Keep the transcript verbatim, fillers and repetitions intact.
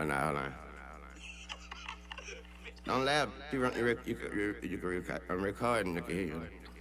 Hold on, hold on. Don't laugh. You, run, you, rec- you, can- you, you can record. I'm recording. You can hear you.